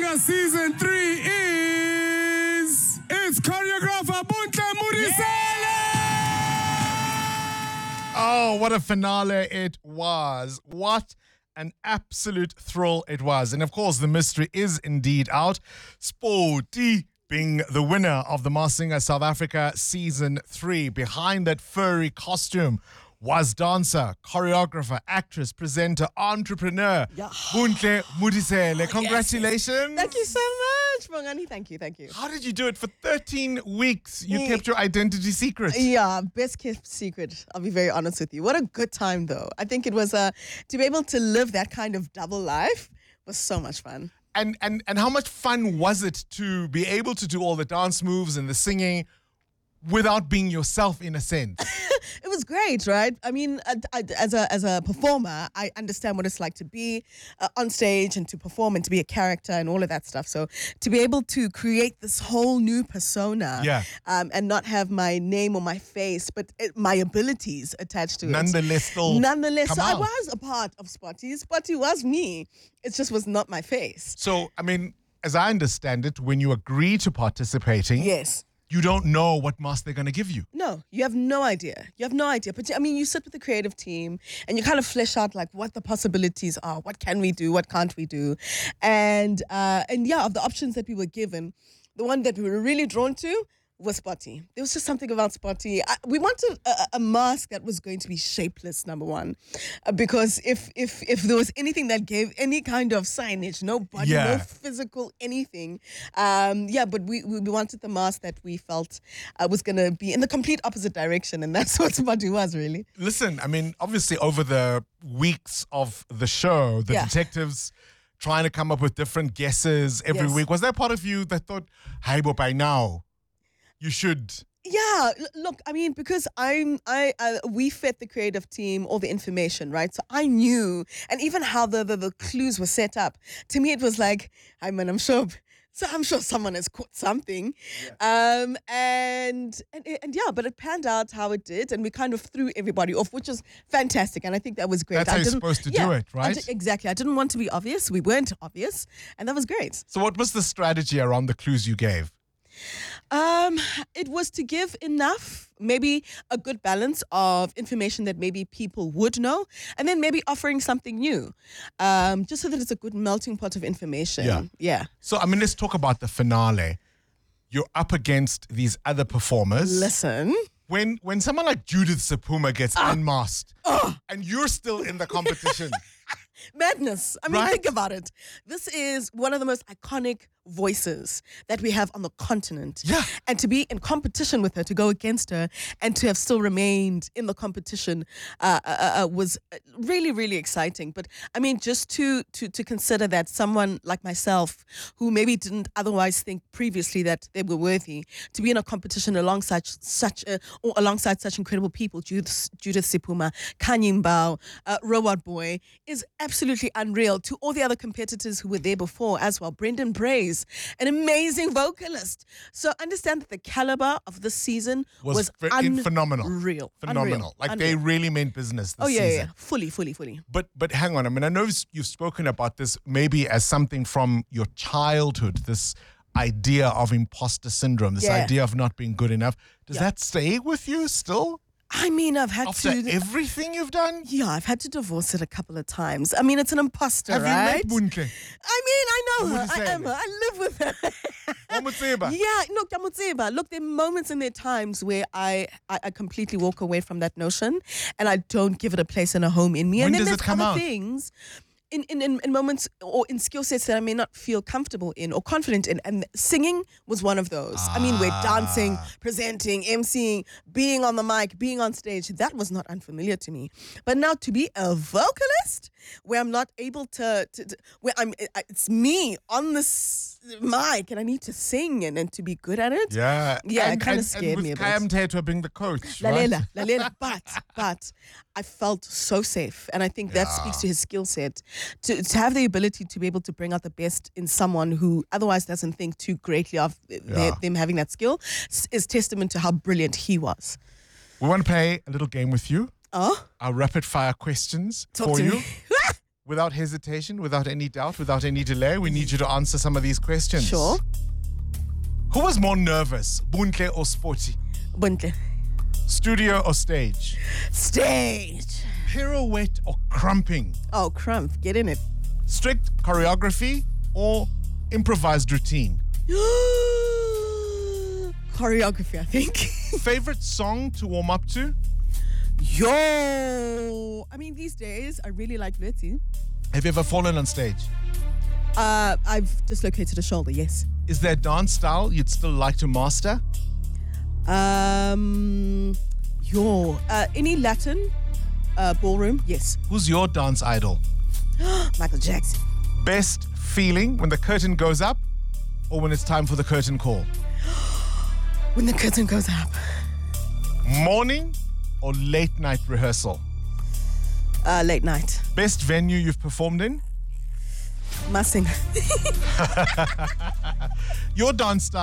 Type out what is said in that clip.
Africa Season 3 is... It's choreographer Bontle Modiselle! Oh, what a finale it was. What an absolute thrill it was. And of course, the mystery is indeed out. Sporty being the winner of the Masked Singer South Africa Season 3. Behind that furry costume was dancer, choreographer, actress, presenter, entrepreneur, Bontle Modiselle. Congratulations. Yes. Thank you so much, Bongani. Thank you. How did you do it? For 13 weeks, you kept your identity secret. Yeah, best kept secret. I'll be very honest with you. What a good time, though. I think it was to be able to live that kind of double life was so much fun. And how much fun was it to be able to do all the dance moves and the singing without being yourself, in a sense? It was great, right? I mean, as a performer, I understand what it's like to be on stage and to perform and to be a character and all of that stuff. So to be able to create this whole new persona, and not have my name or my face, but my abilities attached to it. Nonetheless, so I was a part of Spotty. Spotty was me. It just was not my face. So, I mean, as I understand it, when you agree to participating, yes, you don't know what mask they're going to give you. No, you have no idea. But I mean, you sit with the creative team and you kind of flesh out like what the possibilities are. What can we do? What can't we do? And yeah, of the options that we were given, the one that we were really drawn to was Spotty. There was just something about Spotty. We wanted a mask that was going to be shapeless, number one, because if there was anything that gave any kind of signage, no body, no physical anything, but we wanted the mask that we felt was going to be in the complete opposite direction, and that's what Spotty was, really. Listen, I mean, obviously over the weeks of the show, the detectives trying to come up with different guesses every week. Was there part of you that thought, hey, but by now, you should? Yeah, look, I mean, because we fed the creative team all the information, right? So I knew, and even how the clues were set up. To me, it was like, I'm sure someone has caught something. Yeah. But it panned out how it did, and we kind of threw everybody off, which was fantastic, and I think that was great. That's how you're supposed to do it, right? Exactly. I didn't want to be obvious. We weren't obvious, and that was great. So what was the strategy around the clues you gave? It was to give enough, maybe a good balance of information that maybe people would know, and then maybe offering something new, just so that it's a good melting pot of information. Yeah. So, I mean, let's talk about the finale. You're up against these other performers. Listen. When someone like Judith Sephuma gets unmasked, and you're still in the competition. Madness. I mean, think about it. This is one of the most iconic voices that we have on the continent. Yeah. And to be in competition with her, to go against her, and to have still remained in the competition was really, really exciting. But I mean, just to consider that someone like myself, who maybe didn't otherwise think previously that they were worthy, to be in a competition alongside such incredible people, Judith Sephuma, Kanye Mbau, Robot Boy, is absolutely unreal. To all the other competitors who were there before as well, Brendan Brace, an amazing vocalist. So understand that the caliber of this season was phenomenal. Phenomenal. Like they really meant business this season. Yeah. Fully. But hang on. I mean, I know you've spoken about this maybe as something from your childhood, this idea of imposter syndrome, this idea of not being good enough. Does that stay with you still? I mean, After everything you've done? Yeah, I've had to divorce it a couple of times. I mean, it's an imposter, right? Have you met Bontle? I mean, I know her. I am her. I live with her. Kamutseba? Yeah, no, Kamutseba. Look, there are moments and there are times where I completely walk away from that notion, and I don't give it a place and a home in me. When and then does it come out? Things in moments or in skill sets that I may not feel comfortable in or confident in. And singing was one of those. I mean, we're dancing, presenting, emceeing, being on the mic, being on stage. That was not unfamiliar to me. But now to be a vocalist where I'm not able where it's me on this mic and I need to sing and to be good at it. Yeah. It kind of scared me a bit. Kaya Mthethwa being the coach, Lalela. But I felt so safe. And I think that speaks to his skill set. To have the ability to be able to bring out the best in someone who otherwise doesn't think too greatly of them having that skill is testament to how brilliant he was. We want to play a little game with you. Oh? Our rapid fire questions Talk for to you. me. without hesitation, without any doubt, without any delay, we need you to answer some of these questions. Sure. Who was more nervous, Buntle or Sporty? Buntle. Studio or stage? Stage. Pirouette or crumping? Oh, crump. Get in it. Strict choreography or improvised routine? Choreography, I think. Favorite song to warm up to? Yo. I mean, these days, I really like Letty. Have you ever fallen on stage? I've dislocated a shoulder, yes. Is there a dance style you'd still like to master? Any Latin ballroom, yes. Who's your dance idol? Michael Jackson. Best feeling when the curtain goes up or when it's time for the curtain call? When the curtain goes up. Morning or late night rehearsal? Late night. Best venue you've performed in? Massing. Your dance style.